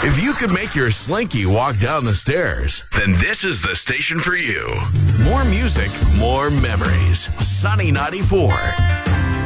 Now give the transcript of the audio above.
If you could make your Slinky walk down the stairs, then this is the station for you. More music, more memories. Sunny 94.